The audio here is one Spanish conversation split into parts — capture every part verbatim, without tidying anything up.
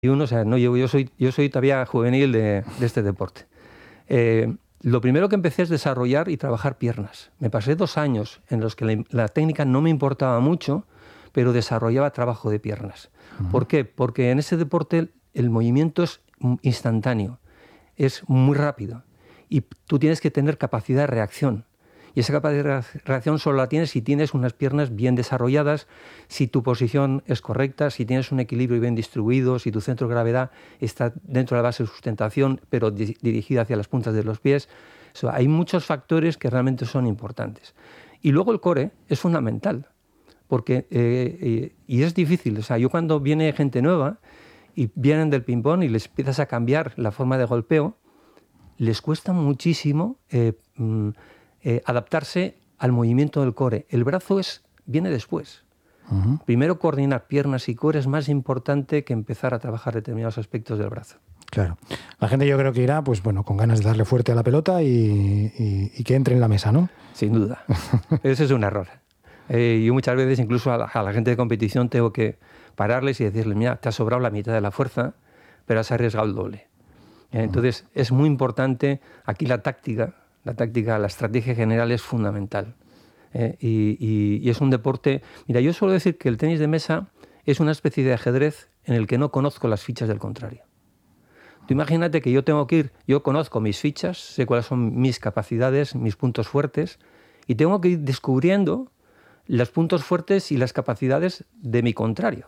o sea, no, yo, yo, soy, yo soy todavía juvenil de, de este deporte. Eh, lo primero que empecé es desarrollar y trabajar piernas. Me pasé dos años en los que la, la técnica no me importaba mucho, pero desarrollaba trabajo de piernas. Uh-huh. ¿Por qué? Porque en ese deporte el movimiento es instantáneo, es muy rápido y tú tienes que tener capacidad de reacción. Y esa capacidad de reacción solo la tienes si tienes unas piernas bien desarrolladas, si tu posición es correcta, si tienes un equilibrio bien distribuido, si tu centro de gravedad está dentro de la base de sustentación, pero di- dirigida hacia las puntas de los pies. O sea, hay muchos factores que realmente son importantes. Y luego el core es fundamental, porque eh, eh, y es difícil. O sea, yo cuando viene gente nueva y vienen del ping-pong y les empiezas a cambiar la forma de golpeo, les cuesta muchísimo eh, mm, eh, adaptarse al movimiento del core. El brazo es, viene después. Uh-huh. Primero coordinar piernas y core es más importante que empezar a trabajar determinados aspectos del brazo. Claro. La gente yo creo que irá pues bueno, con ganas de darle fuerte a la pelota y, y, y que entre en la mesa, ¿no? Sin duda. Ese es un error. Eh, yo muchas veces incluso a la, a la gente de competición tengo que pararles y decirles, mira, te ha sobrado la mitad de la fuerza, pero has arriesgado el doble. Entonces, es muy importante, aquí la táctica, la táctica, la estrategia general es fundamental. Eh, y, y, y es un deporte... Mira, yo suelo decir que el tenis de mesa es una especie de ajedrez en el que no conozco las fichas del contrario. Tú imagínate que yo tengo que ir, yo conozco mis fichas, sé cuáles son mis capacidades, mis puntos fuertes, y tengo que ir descubriendo los puntos fuertes y las capacidades de mi contrario.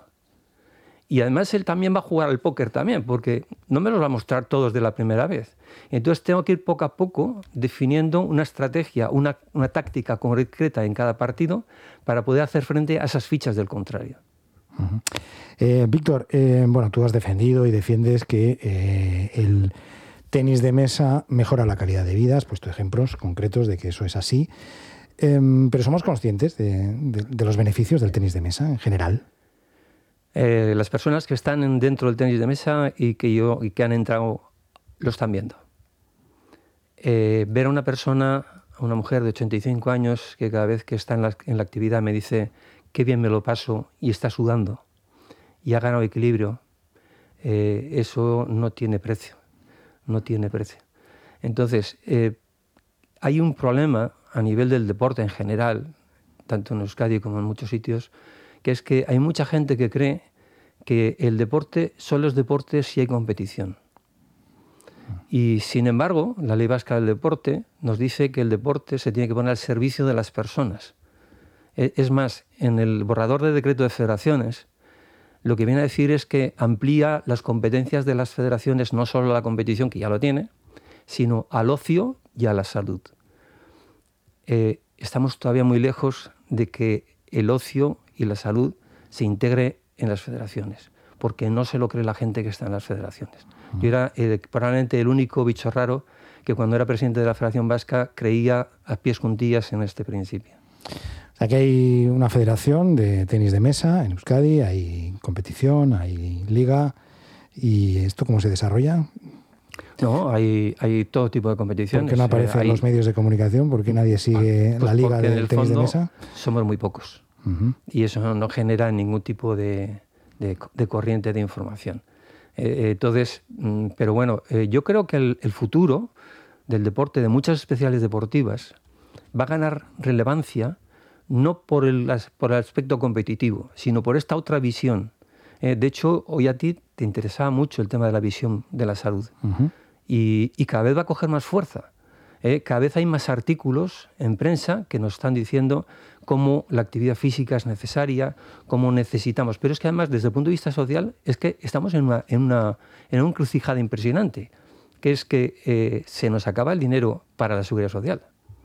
Y además él también va a jugar al póker también, porque no me los va a mostrar todos de la primera vez. Entonces tengo que ir poco a poco definiendo una estrategia, una, una táctica concreta en cada partido para poder hacer frente a esas fichas del contrario. Uh-huh. Eh, Víctor, eh, bueno, tú has defendido y defiendes que eh, el tenis de mesa mejora la calidad de vida, has puesto ejemplos concretos de que eso es así, eh, pero ¿somos conscientes de, de, de los beneficios del tenis de mesa en general? Eh, las personas que están dentro del tenis de mesa y que, yo, y que han entrado lo están viendo. Eh, ver a una persona, a una mujer de ochenta y cinco años que cada vez que está en la, en la actividad me dice qué bien me lo paso y está sudando y ha ganado equilibrio, eh, eso no tiene precio, no tiene precio. Entonces, eh, hay un problema a nivel del deporte en general, tanto en Euskadi como en muchos sitios, que es que hay mucha gente que cree que el deporte solo es deporte si hay competición. Y sin embargo, la Ley Vasca del Deporte nos dice que el deporte se tiene que poner al servicio de las personas. Es más, en el borrador de decreto de federaciones, lo que viene a decir es que amplía las competencias de las federaciones no solo a la competición, que ya lo tiene, sino al ocio y a la salud. Eh, estamos todavía muy lejos de que el ocio y la salud se integre en las federaciones, porque no se lo cree la gente que está en las federaciones. Yo era eh, probablemente el único bicho raro que cuando era presidente de la Federación Vasca creía a pies juntillas en este principio. O sea que hay una federación de tenis de mesa en Euskadi, hay competición, hay liga, ¿y esto cómo se desarrolla? No, hay, hay todo tipo de competiciones. ¿Por qué no aparece eh, hay... en los medios de comunicación? ¿Por qué nadie sigue pues la liga del tenis de mesa? Somos muy pocos. Uh-huh. Y eso no genera ningún tipo de, de, de corriente de información. Eh, entonces, mm, pero bueno, eh, yo creo que el, el futuro del deporte, de muchas especialidades deportivas, va a ganar relevancia no por el, por el aspecto competitivo, sino por esta otra visión. Eh, de hecho, hoy a ti te interesaba mucho el tema de la visión de la salud. Uh-huh. y, y cada vez va a coger más fuerza. Eh, cada vez hay más artículos en prensa que nos están diciendo cómo la actividad física es necesaria, cómo necesitamos. Pero es que además, desde el punto de vista social, es que estamos en una, en una, en una encrucijada impresionante, que es que eh, se nos acaba el dinero para la seguridad social.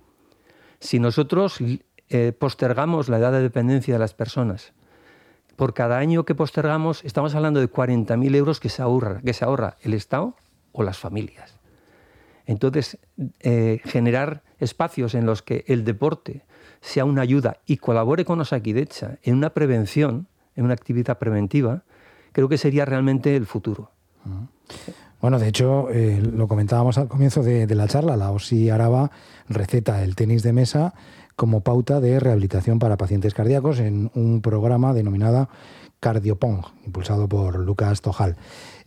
Si nosotros eh, postergamos la edad de dependencia de las personas, por cada año que postergamos, estamos hablando de cuarenta mil euros que se ahorra, que se ahorra el Estado o las familias. Entonces, eh, generar espacios en los que el deporte sea una ayuda y colabore con Osakidetza en una prevención, en una actividad preventiva, creo que sería realmente el futuro. Bueno, de hecho, eh, lo comentábamos al comienzo de, de la charla, la OSI Araba receta el tenis de mesa como pauta de rehabilitación para pacientes cardíacos en un programa denominado Cardiopong, impulsado por Lucas Tojal.